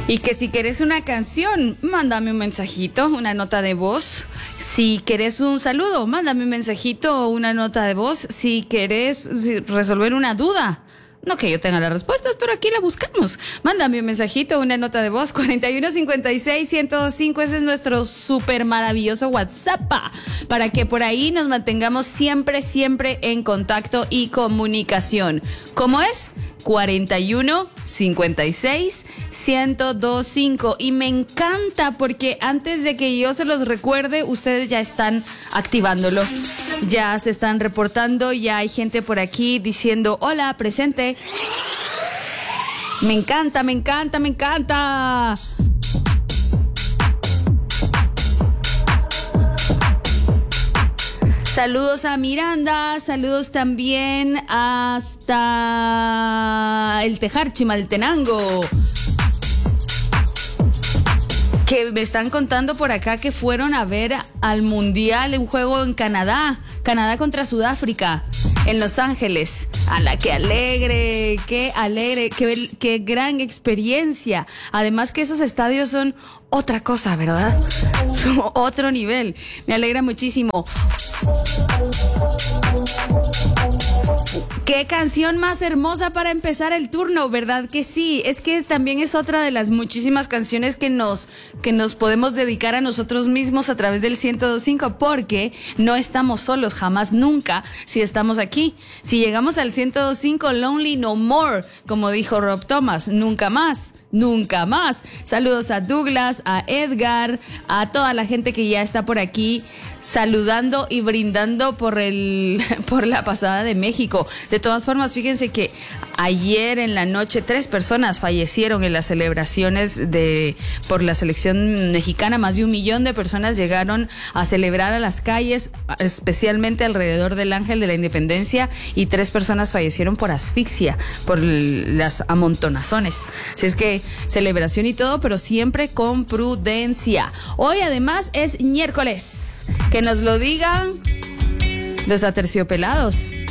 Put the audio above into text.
Y que si querés una canción, mándame un mensajito, una nota de voz. Si querés un saludo, mándame un mensajito o una nota de voz. Si querés resolver una duda, no que yo tenga las respuestas, pero aquí la buscamos. Mándame un mensajito, una nota de voz, 4156-1025. Ese es nuestro súper maravilloso WhatsApp, para que por ahí nos mantengamos siempre en contacto y comunicación. ¿Cómo es? 4156-1025. Y me encanta porque antes de que yo se los recuerde, ustedes ya están activándolo. Ya se están reportando, ya hay gente por aquí diciendo, hola, presente. Me encanta. Saludos a Miranda, saludos también hasta el Tejar, Chimaltenango, que me están contando por acá que fueron a ver al Mundial, un juego en Canadá contra Sudáfrica, en Los Ángeles. ¡Hala, qué alegre, qué gran experiencia! Además que esos estadios son otra cosa, ¿verdad? Son otro nivel. Me alegra muchísimo. Qué canción más hermosa para empezar el turno, ¿verdad que sí? Es que también es otra de las muchísimas canciones que nos podemos dedicar a nosotros mismos a través del 102.5, porque no estamos solos, jamás, nunca, si estamos aquí. Si llegamos al 102.5, Lonely No More, como dijo Rob Thomas, nunca más. Saludos a Douglas, a Edgar, a toda la gente que ya está por aquí saludando y brindando por la pasada de México. De todas formas, fíjense que ayer en la noche 3 personas fallecieron en las celebraciones por la selección mexicana. Más de 1 millón de personas llegaron a celebrar a las calles, especialmente alrededor del Ángel de la Independencia, y 3 personas fallecieron por asfixia, por las amontonazones. Así es que celebración y todo, pero siempre con prudencia. Hoy además es miércoles. Que nos lo digan los aterciopelados.